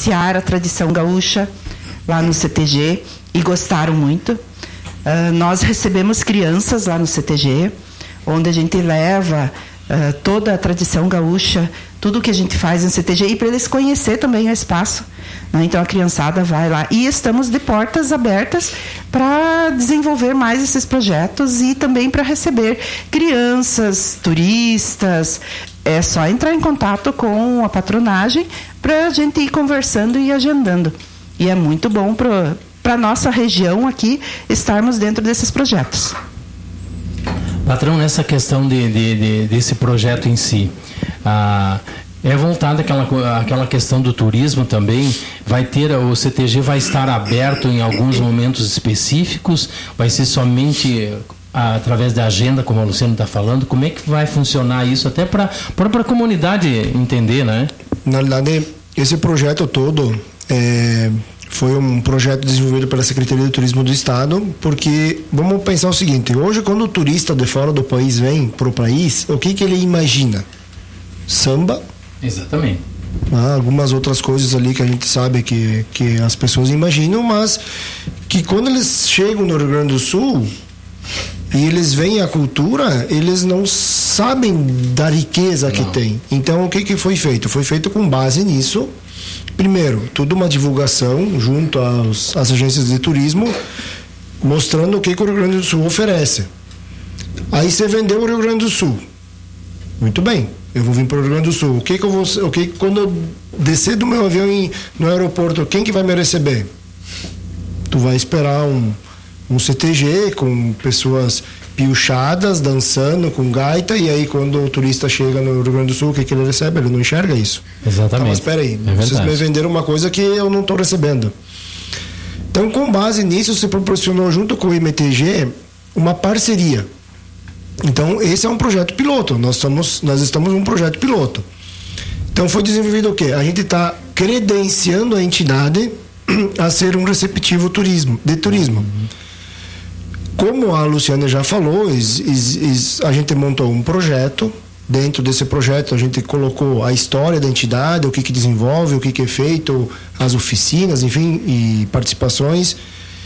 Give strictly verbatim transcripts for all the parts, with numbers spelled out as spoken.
iniciar a tradição gaúcha lá no C T G e gostaram muito. Uh, nós recebemos crianças lá no C T G, onde a gente leva uh, toda a tradição gaúcha, tudo que a gente faz no C T G, e para eles conhecer também o espaço, né? Então a criançada vai lá. E estamos de portas abertas para desenvolver mais esses projetos e também para receber crianças, turistas. É só entrar em contato com a patronagem para a gente ir conversando e agendando. E é muito bom para a nossa região aqui estarmos dentro desses projetos. Patrão, nessa questão de, de, de, desse projeto em si, ah, é voltada àquela, àquela questão do turismo também? Vai ter, o C T G vai estar aberto em alguns momentos específicos? Vai ser somente através da agenda, como a Luciana está falando? Como é que vai funcionar isso, até para a comunidade entender, né? Na verdade, esse projeto todo é, foi um projeto desenvolvido pela Secretaria de Turismo do Estado, porque vamos pensar o seguinte: hoje, quando o turista de fora do país vem para o país, o que, que ele imagina? Samba. Exatamente. Ah, algumas outras coisas ali que a gente sabe que, que as pessoas imaginam, mas que quando eles chegam no Rio Grande do Sul e eles veem a cultura, eles não sabem da riqueza que não. tem. Então, o que, que foi feito? Foi feito com base nisso. Primeiro, toda uma divulgação junto aos, às agências de turismo, mostrando o que, que o Rio Grande do Sul oferece. Aí você vendeu o Rio Grande do Sul. Muito bem, eu vou vir para o Rio Grande do Sul. O que, que eu vou, o que, quando eu descer do meu avião em, no aeroporto, quem que vai me receber? Tu vai esperar um, um C T G com pessoas piochadas, dançando com gaita, e aí quando o turista chega no Rio Grande do Sul, o que, que ele recebe? Ele não enxerga isso. Exatamente. Então, mas espera aí, é vocês me venderam uma coisa que eu não estou recebendo. Então, com base nisso, se proporcionou junto com o M T G uma parceria. Então, esse é um projeto piloto. Nós estamos, nós estamos num projeto piloto. Então, foi desenvolvido o quê? A gente está credenciando a entidade a ser um receptivo turismo, de turismo. Uhum. Como a Luciana já falou, is, is, is, a gente montou um projeto. Dentro desse projeto, a gente colocou a história da entidade, o que, que desenvolve, o que, que é feito, as oficinas, enfim, e participações.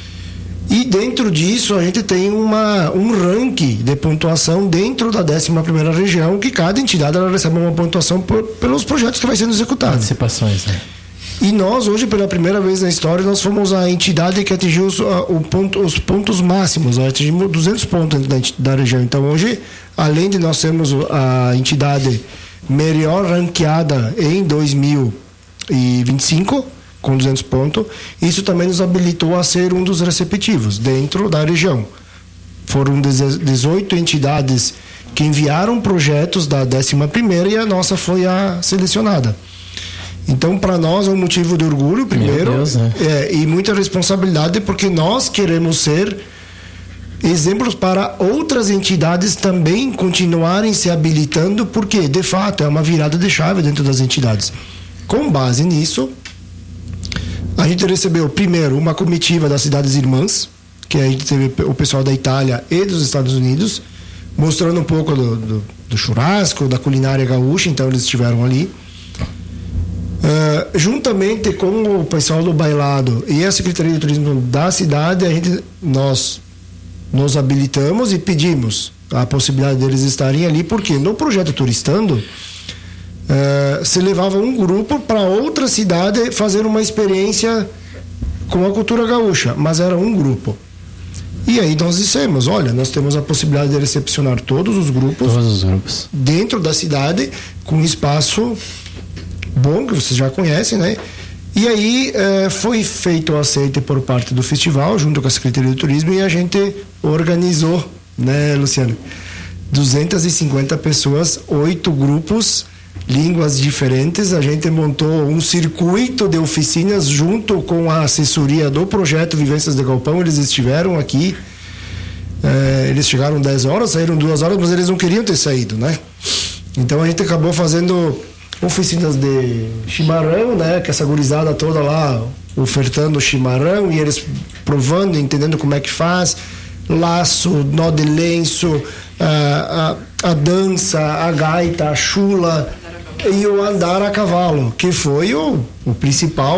E dentro disso, a gente tem uma, um ranking de pontuação dentro da décima primeira região, que cada entidade ela recebe uma pontuação por, pelos projetos que vai sendo executados. Participações, né? E nós, hoje, pela primeira vez na história, nós fomos a entidade que atingiu os, o ponto, os pontos máximos. Nós atingimos duzentos pontos da, da região. Então, hoje, além de nós sermos a entidade melhor ranqueada em dois mil e vinte e cinco, com duzentos pontos, isso também nos habilitou a ser um dos receptivos dentro da região. Foram dezoito entidades que enviaram projetos da décima primeira e a nossa foi a selecionada. Então, para nós é um motivo de orgulho, primeiro, Deus, né? é, e muita responsabilidade, porque nós queremos ser exemplos para outras entidades também continuarem se habilitando, porque, de fato, é uma virada de chave dentro das entidades. Com base nisso, a gente recebeu, primeiro, uma comitiva das cidades irmãs, que a gente teve o pessoal da Itália e dos Estados Unidos, mostrando um pouco do, do, do churrasco, da culinária gaúcha, então eles estiveram ali. Uh, juntamente com o pessoal do bailado e a Secretaria de Turismo da cidade, a gente, nós nos habilitamos e pedimos a possibilidade deles estarem ali, porque no projeto Turistando uh, se levava um grupo para outra cidade fazer uma experiência com a cultura gaúcha, mas era um grupo. E aí nós dissemos, olha, nós temos a possibilidade de recepcionar todos os grupos, todos os grupos dentro da cidade, com espaço bom, que vocês já conhecem, né? E aí eh, foi feito o aceite por parte do festival, junto com a Secretaria de Turismo, e a gente organizou, né, Luciana? duzentas e cinquenta pessoas, oito grupos, línguas diferentes. A gente montou um circuito de oficinas junto com a assessoria do projeto Vivências de Galpão. Eles estiveram aqui, eh, eles chegaram dez horas, saíram duas horas, mas eles não queriam ter saído, né? Então a gente acabou fazendo oficinas de chimarrão, né? Que essa gurizada toda lá ofertando chimarrão e eles provando, entendendo como é que faz, laço, nó de lenço, a, a, a dança, a gaita, a chula e o andar a cavalo, que foi o, o principal